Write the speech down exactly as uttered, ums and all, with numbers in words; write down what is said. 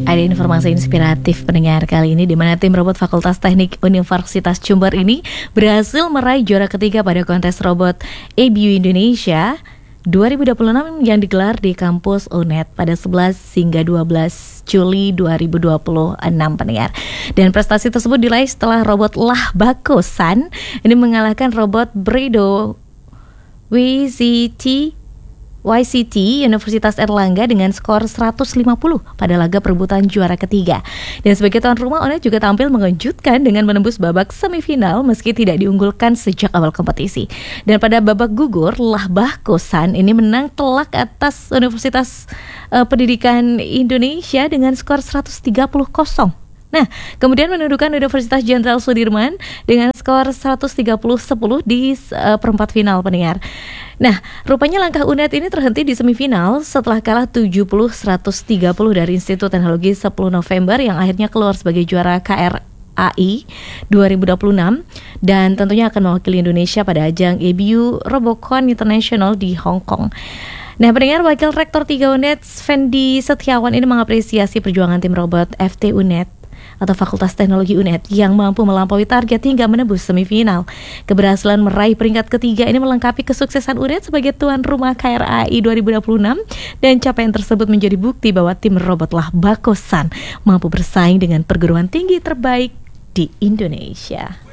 Ada informasi inspiratif pendengar kali ini, di mana tim robot Fakultas Teknik Universitas Jember ini berhasil meraih juara ketiga pada kontes robot A B U Indonesia dua ribu dua puluh enam yang digelar di kampus U N E D pada sebelas hingga dua belas Juli dua ribu dua puluh enam pendengar. Dan prestasi tersebut diraih setelah robot Lah Bako-san ini mengalahkan robot Bredo Y C T Y C T Universitas Erlangga dengan skor seratus lima puluh pada laga perebutan juara ketiga. Dan sebagai tuan rumah, U N E D juga tampil mengejutkan dengan menembus babak semifinal meski tidak diunggulkan sejak awal kompetisi. Dan pada babak gugur, Lah Bako-san ini menang telak atas Universitas uh, Pendidikan Indonesia dengan skor seratus tiga puluh kosong. Nah, kemudian menundukkan Universitas Jenderal Sudirman dengan skor seratus tiga puluh sepuluh di uh, perempat final pendengar. Nah, rupanya langkah U N E D ini terhenti di semifinal setelah kalah tujuh puluh seratus tiga puluh dari Institut Teknologi sepuluh November yang akhirnya keluar sebagai juara K R A I dua ribu dua puluh enam dan tentunya akan mewakili Indonesia pada ajang A B U Robocon International di Hong Kong. Nah, pendengar, Wakil Rektor tiga U N E D, Fendi Setiawan ini mengapresiasi perjuangan tim robot F T U N E D atau Fakultas Teknologi U N E D yang mampu melampaui target hingga menembus semifinal. Keberhasilan meraih peringkat ketiga ini melengkapi kesuksesan U N E D sebagai tuan rumah K R A I dua ribu dua puluh enam, dan capaian tersebut menjadi bukti bahwa tim robot Lah Bako-san mampu bersaing dengan perguruan tinggi terbaik di Indonesia.